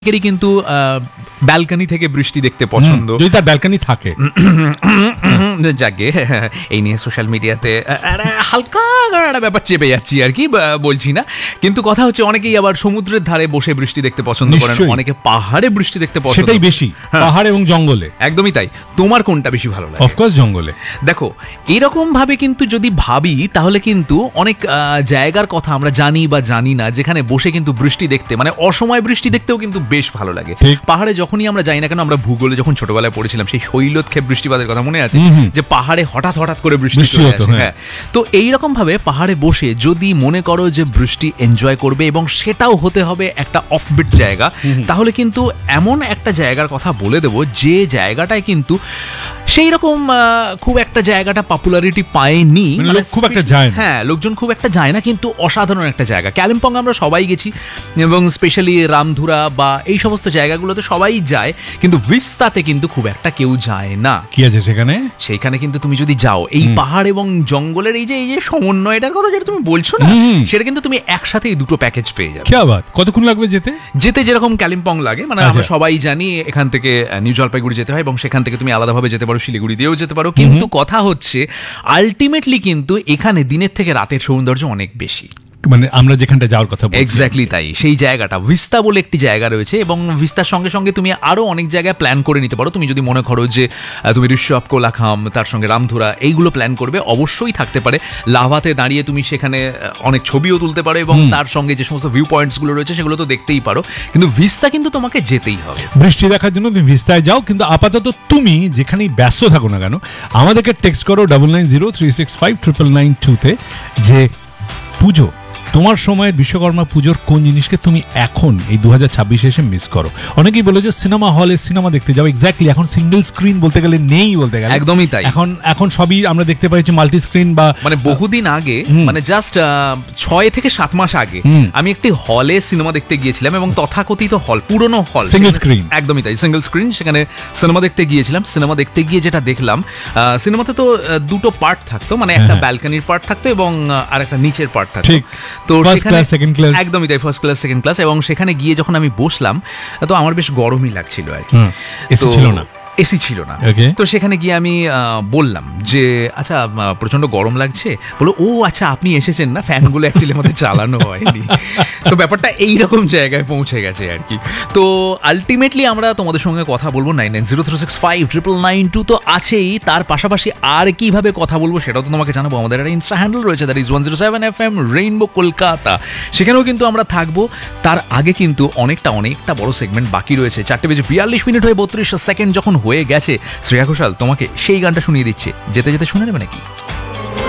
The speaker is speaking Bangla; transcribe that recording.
অনেকেরই কিন্তু ব্যালকনি থেকে বৃষ্টি দেখতে পছন্দ, যদি তার ব্যালকনি থাকে। যাকে এই নিয়ে সোশ্যাল মিডিয়াতে হালকা একটা ব্যাপার চেপে যাচ্ছি আর কি, বলছি না, কিন্তু কথা হচ্ছে অনেকেই আবার সমুদ্রের ধারে বসে বৃষ্টি দেখতে পছন্দ করেন, অনেকে পাহাড়ে বৃষ্টি দেখতে পছন্দ, সেটাই বেশি, পাহাড় এবং জঙ্গলে। একদমই তাই। তোমার কোনটা বেশি ভালো লাগে? অফকোর্স জঙ্গলে। দেখো, এরকম ভাবে কিন্তু যদি ভাবি তাহলে কিন্তু অনেক জায়গার কথা আমরা জানি বা জানি না যেখানে বসে কিন্তু বৃষ্টি দেখতে, মানে অসময় বৃষ্টি দেখতেও কিন্তু বেশ ভালো লাগে। পাহাড়ে যখনই আমরা যাই না কেন, আমরা ভূগোলে যখন ছোটবেলায় পড়েছিলাম সেই শৈলক্ষেপ বৃষ্টিপাতের কথা মনে আছে, যে পাহাড়ে হঠাৎ হঠাৎ করে বৃষ্টি হতো। হ্যাঁ, তো এইরকম ভাবে পাহাড়ে বসে যদি মনে করো যে বৃষ্টি এনজয় করবে এবং সেটাও হতে হবে একটা অফবিট জায়গা, তাহলে কিন্তু এমন একটা জায়গার কথা বলে দেবো যে জায়গাটায় কিন্তু সেই রকম খুব একটা জায়গাটা পপুলারিটি পায়নি, খুব একটা যায় না। হ্যাঁ, লোকজন খুব একটা যায় না, কিন্তু অসাধারণ একটা জায়গা। কালিম্পং আমরা সবাই গেছি এবং স্পেশালি রামধুরা বা এই সমস্ত জায়গাগুলোতে সবাই যায়, কিন্তু ভিস্তাতে কিন্তু খুব একটা কেউ যায় না। কি আছে সেখানে? সেইখানে কিন্তু তুমি যদি যাও, এই পাহাড় এবং জঙ্গলের এই যে সমন্বয়টার কথা যেটা তুমি বলছো না, সেটা কিন্তু তুমি একসাথে এই দুটো প্যাকেজ পেয়ে যাবে। কি আবার কতক্ষণ লাগবে যেতে যেরকম কালিম্পং লাগে, মানে আমরা সবাই জানি এখান থেকে নিউ জলপাইগুড়ি যেতে হয় এবং সেখান থেকে তুমি আলাদাভাবে যেতে পারো, শিলিগুড়ি দিয়েও যেতে পারো, কিন্তু কথা হচ্ছে আলটিমেটলি কিন্তু এখানে দিনের থেকে রাতের সৌন্দর্য অনেক বেশি। মানে আমরা যেখানটা যাওয়ার কথা বলছি, এক্স্যাক্টলি তাই। সেই জায়গাটা ভিস্তা বলে একটি জায়গা রয়েছে এবং ভিস্তার সঙ্গে সঙ্গে তুমি আরো অনেক জায়গায় প্ল্যান করে নিতে পারো। তুমি যদি মনে করো যে তুমি ঋষভ, কোলাখাম, তার সঙ্গে রামধুরা এইগুলো প্ল্যান করবে, অবশ্যই থাকতে পারে। লাভাতে দাঁড়িয়ে তুমি সেখানে অনেক ছবিও তুলতে পারো এবং তার সঙ্গে যে সমস্ত ভিউ পয়েন্টস গুলো রয়েছে সেগুলো তো দেখতেই পারো, কিন্তু ভিস্তা কিন্তু তোমাকে যেতেই হবে। বৃষ্টি দেখার জন্য তুমি ভিস্তায় যাও, কিন্তু আপাতত তুমি যেখানেই ব্যস্ত থাকো না কেন আমাদেরকে টেক্সট করো 9903659992 যে পুজো, তোমার সময়ের বিশ্বকর্মা পুজোর কোন জিনিসকে তুমি এখন এই 2026 এসে মিস করো। অনেকেই বলে যে সিনেমা হলে সিনেমা দেখতে যাও, এক্স্যাক্টলি এখন সিঙ্গেল স্ক্রিন বলতে গেলে নেই, বলতে গেলে একদমই তাই। এখন সবই আমরা দেখতে পাচ্ছি মাল্টি স্ক্রিন, বা মানে বহুদিন আগে, মানে জাস্ট 6 থেকে 7 মাস আগে আমি একটি হলে সিনেমা দেখতে গিয়েছিলাম এবং তথাকথিত হল, পুরনো হল, সিঙ্গেল স্ক্রিন, একদমই তাই, সিঙ্গেল স্ক্রিন, সেখানে সিনেমা দেখতে গিয়েছিলাম। সিনেমা দেখতে গিয়ে যেটা দেখলাম, সিনেমাতে তো দুটো পার্ট থাকতো, মানে একটা ব্যালকনির পার্ট থাকতো এবং আর একটা নিচের পার্ট থাকতো। তো একদমই তাই, ফার্স্ট ক্লাস সেকেন্ড ক্লাস, এবং সেখানে গিয়ে যখন আমি বসলাম তো আমার বেশ গরমই লাগছিল আর কি, এসি ছিল না। তো সেখানে গিয়ে আমি বললাম যে আচ্ছা প্রচন্ড গরম লাগছে, বলো ও আচ্ছা আপনি এসেছেন না, ফ্যানগুলো অ্যাকচুয়ালি আমাদের চালানো হয়নি। তো ব্যাপারটা এইরকম জায়গায় পৌঁছে গেছে আর কি। তো আলটিমেটলি আমরা তোমাদের সঙ্গে কথা বলবো 9903659992 তো আছেই, তার পাশাপাশি আর কিভাবে কথা বলবো সেটাও তো তোমাকে জানাবো। আমাদের একটা ইনস্টা হ্যান্ডেল রয়েছে, that is 107FM rainbow Kolkata, সেখানেও কিন্তু আমরা থাকবো। তার আগে কিন্তু অনেকটা বড় সেগমেন্ট বাকি রয়েছে। 4:42 হয়ে 32 সেকেন্ড যখন হয়ে গেছে, শ্রেয়া ঘোষাল তোমাকে সেই গানটা শুনিয়ে দিচ্ছে, যেতে যেতে শুনে নেবে নাকি?